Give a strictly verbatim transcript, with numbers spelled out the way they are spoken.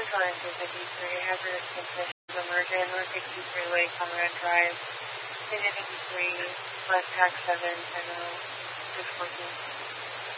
Collins is fifty-three, hazardous conditions emerging, North sixty-three Lake Conrad Drive, Unit fifty-three, left tax seven, ten oh, six fourteen.